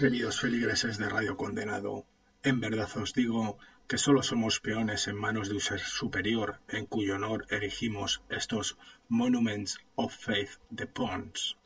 Queridos feligreses de Radio Condenado, en verdad os digo que solo somos peones en manos de un ser superior en cuyo honor erigimos estos Monuments of Faith de Pons.